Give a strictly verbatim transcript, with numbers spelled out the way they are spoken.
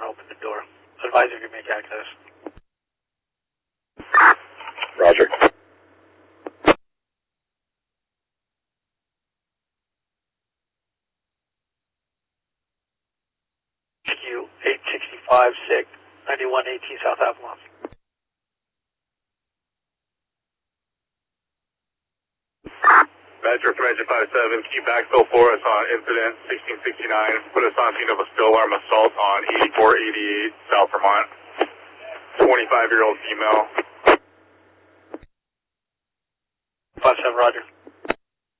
and open the door. Advise if you make access. Roger. Q eight sixty-five, SIG, ninety-one eighteen South Avalon. Metro Dimension five seven, keep backfill for us on incident sixteen sixty-nine. Put us on scene of a still arm assault on eighty-four eighty-eight South Vermont. twenty-five year old female. five seven, Roger.